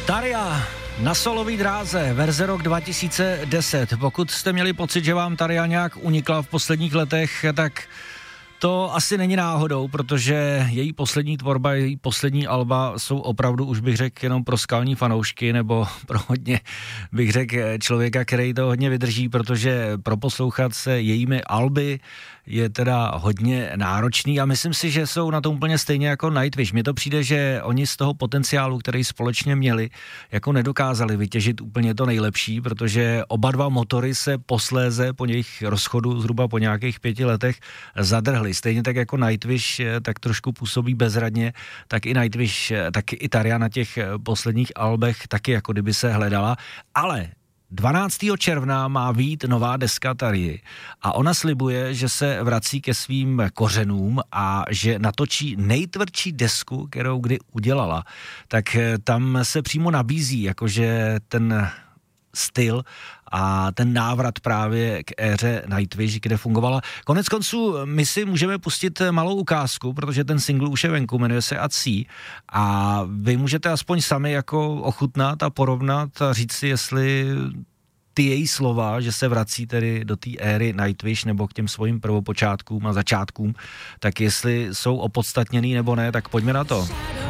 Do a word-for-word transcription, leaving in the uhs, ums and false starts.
Tarja na solový dráze, verze rok dva tisíce deset. Pokud jste měli pocit, že vám Tarja nějak unikla v posledních letech, tak to asi není náhodou, protože její poslední tvorba, její poslední alba jsou opravdu, už bych řekl, jenom pro skalní fanoušky, nebo pro hodně, bych řekl, člověka, který to hodně vydrží, protože proposlouchat se jejími alby je teda hodně náročný a myslím si, že jsou na tom úplně stejně jako Nightwish. Mně to přijde, že oni z toho potenciálu, který společně měli, jako nedokázali vytěžit úplně to nejlepší, protože oba dva motory se posléze po jejich rozchodu zhruba po nějakých pěti letech zadrhly. Stejně tak jako Nightwish tak trošku působí bezradně, tak i Nightwish, tak i Tarja na těch posledních albech taky jako kdyby se hledala, ale dvanáctého června má vyjít nová deska Tarji a ona slibuje, že se vrací ke svým kořenům a že natočí nejtvrdší desku, kterou kdy udělala. Tak tam se přímo nabízí, jakože ten styl a ten návrat právě k éře Nightwish, kde fungovala. Konec konců my si můžeme pustit malou ukázku, protože ten single už je venku, jmenuje se At Sea a vy můžete aspoň sami jako ochutnat a porovnat a říct si, jestli ty její slova, že se vrací tedy do té éry Nightwish nebo k těm svým prvopočátkům a začátkům, tak jestli jsou opodstatněný nebo ne, tak pojďme na to.